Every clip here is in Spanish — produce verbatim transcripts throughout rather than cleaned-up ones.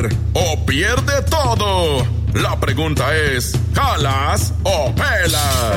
¿O pierde todo? La pregunta es, ¿jalas o pelas?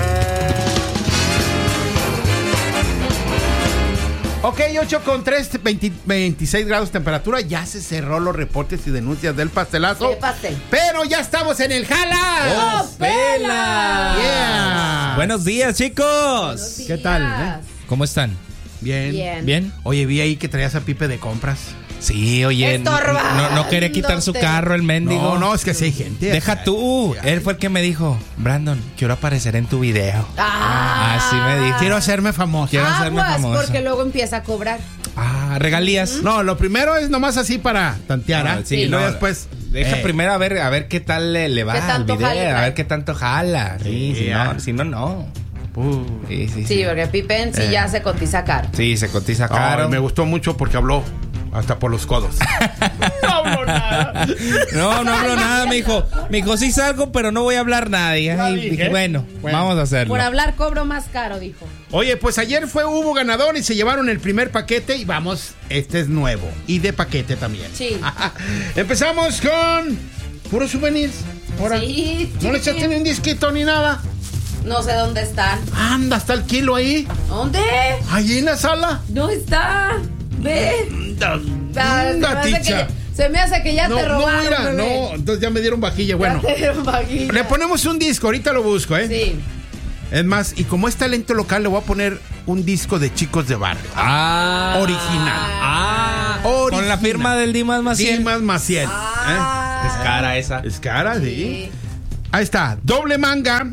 Ok, ocho con tres, veinte, veintiséis grados temperatura. Ya se cerró los reportes y denuncias del pastelazo. ¿Qué pastel? Pero ya estamos en el Jala. ¡Oh, pela! Yeah. Buenos días, chicos. Buenos días. ¿Qué tal? eh? ¿Cómo están? Bien. Bien. ¿Bien? Oye, vi ahí que traías a Pipe de compras. Sí, oye. Estorba. No, no quería quitar su carro, el mendigo. No, no, es que sí hay gente. Deja tú. Él fue el que me dijo, Brandon, quiero aparecer en tu video. Ah, Así me dijo. Quiero hacerme famoso. Quiero hacerme Aguas, famoso. porque luego empieza a cobrar. Ah, regalías. No, lo primero es nomás así para tantear, ¿ah? Ah, sí, y luego no, después. Deja eh, primero a ver, a ver qué tal le, le va ¿Qué al tanto video, jale a trae? ver qué tanto jala. Sí, Sí, si ah. no, si no, no. uh, Sí, sí, Sí, sí. porque Pippen sí Eh. ya se cotiza caro. Sí, se cotiza caro. ay, me gustó mucho porque habló hasta por los codos. No hablo nada. No, no hablo nada, me dijo. Me dijo, sí salgo, pero no voy a hablar nada. Y Ya ahí dije. dije, bueno, Bueno. vamos a hacerlo. Por hablar cobro más caro, dijo. Oye, pues ayer fue, hubo ganador y se llevaron el primer paquete y vamos, este es nuevo. Y de paquete también. Sí. Empezamos con puros souvenirs. Ahora, Sí, ¿no le sí. echaste ni un disquito ni nada? No sé dónde están. Anda, está el kilo ahí. ¿Dónde? Allí en la sala. No está. Ve. Anda, Ah, se, me anda, hace que ticha. ya, se me hace que ya No, te no, robaron, mira, bebé. no, entonces ya me dieron vajilla. Bueno, Ya te dieron vajilla. le ponemos un disco, ahorita lo busco, ¿eh? Sí. Es más, y como es talento local, le voy a poner un disco de Chicos de Barrio. Ah. Original. Ah. Original. Con la firma del Dimas Maciel. Dimas Maciel. Ah. Es cara esa. ¿Eh? Es cara, sí. Sí. Ahí está, doble manga,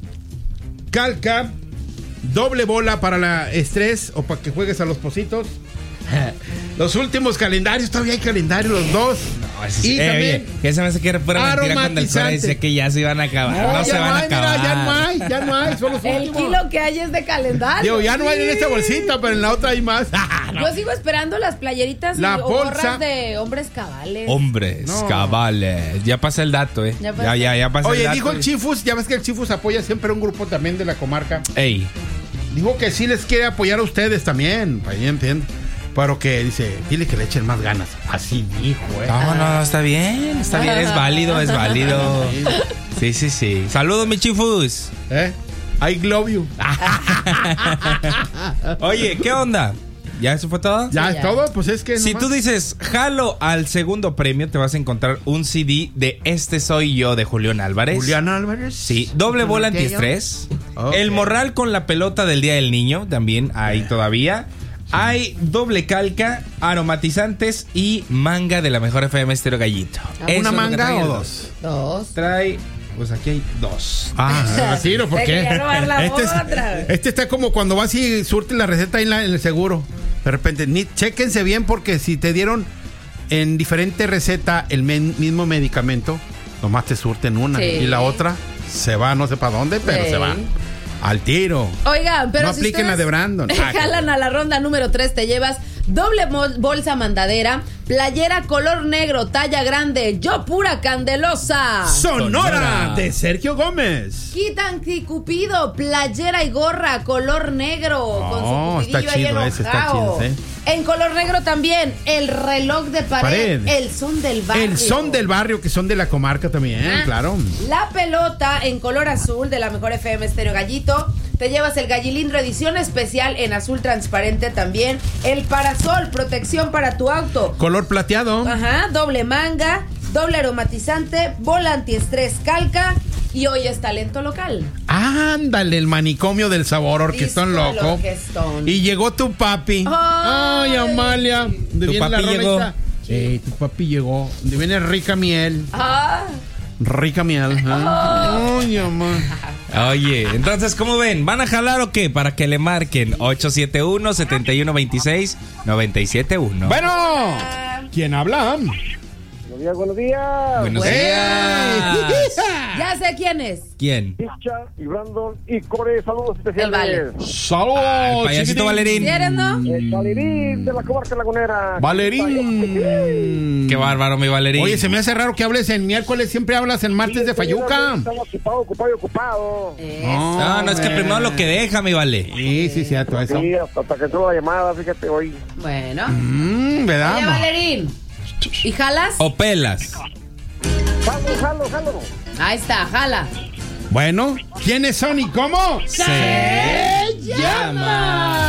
calca, doble bola para la estrés o para que juegues a los positos. Los últimos calendarios, todavía hay calendarios, los dos. No, ese sí. Y Eh, también oye, que se me hace que era pura mentira cuando el Cora aromatizante. dice que ya se iban a acabar. No, No, se ya van no a hay, acabar. mira, ya no hay, ya no hay, son los El últimos. kilo que hay es de calendario. Digo, ya no hay en Sí. esta bolsita, pero en la otra hay más. Yo sigo esperando las playeritas La y o bolsa. gorras de hombres cabales. Hombres, No. cabales. Ya pasa el dato, eh. Ya Ya, pasa. ya, ya, pasa el Oye, dato. dijo el Chifus, ya ves que el Chifus apoya siempre a un grupo también de la comarca. Ey. Dijo que sí les quiere apoyar a ustedes también, para que entiendan. Pero que dice, dile que le echen más ganas. Así dijo, eh. No, no, está bien, está bien, es válido, es válido. Sí, sí, sí. Saludos, mi chifus. ¿Eh? I love you. Oye, ¿qué onda? ¿Ya eso fue todo? Ya Sí, es ya. todo, pues es que Si nomás- tú dices jalo al segundo premio, te vas a encontrar un C D de Este Soy Yo de Julián Álvarez. Julián Álvarez. Sí, doble bola antiestrés. Ok. El morral con la pelota del Día del Niño, también ahí todavía. Hay doble calca, aromatizantes y manga de la mejor F M Estéreo Gallito. Ah, Eso ¿Una es lo que manga trae o el- dos? Dos. Trae, pues aquí hay dos. Ah, sí, ¿no? ¿Por Te qué? quería robar la Este, es- otra. este está como cuando vas y surtes la receta ahí en, la- en el seguro. De repente, ni, chéquense bien porque si te dieron en diferente receta el men- mismo medicamento, nomás te surten una Sí. y la otra se va no sé para dónde, pero Sí. se va. Al tiro. Oigan, pero No si apliquen la ustedes de Brandon. Ah, jalan a la ronda número tres, te llevas doble mol- bolsa mandadera, playera color negro, talla grande, yo pura candelosa. Sonora, Sonora. de Sergio Gómez. Kit Anticupido, playera y gorra, color negro, con Oh, su está cupidillo ahí chido ese, está enojado. chido, ¿eh? En color negro también, el reloj de pared, Pared. el son del barrio. El son del barrio, que son de la comarca también, Ah. claro. La pelota en color azul de la mejor F M Estéreo Gallito. Te llevas el Gallilindro edición especial en azul transparente también. El parasol, protección para tu auto. Color plateado. Ajá, doble manga, doble aromatizante, bola antiestrés calca. Y hoy es talento local. Ándale, el manicomio del sabor, orquestón Disco loco. orquestón. Y llegó tu papi. Ay. Ay, Amalia. ¿De Tu viene papi la rola llegó. esta? Eh, tu papi llegó. De viene rica miel. Ah, Rica miel. ¿eh? Ay, amor. Oye, entonces, ¿cómo ven? ¿Van a jalar o qué? Para que le marquen ocho siete uno, siete uno dos seis, nueve siete uno. Bueno, ¿quién habla? Buenos días, buenos días. Buenos ¡Ey! días. ya sé quién es. ¿Quién? Chicha y Brandon y Core, saludos El especiales. Vale. Saludos, Al payasito chiquitín. Valerín. ¿Sí eres, no? El Valerín de la comarca lagunera. Valerín. Qué bárbaro, mi Valerín. Oye, se me hace raro que hables en miércoles, siempre hablas en martes de Fayuca. Estamos ocupado, ocupado y ocupado. Eso. No, no, es que primero lo que deja, mi Vale. Sí, sí, cierto, eso. Sí, hasta, hasta que entró la llamada, fíjate, hoy. Bueno. Mm, ¿verdad? Oye, Valerín. ¿Y jalas? o pelas? Jalo, jalo, jalo. Ahí está, jala. Bueno, ¿quiénes son y cómo? Se llama.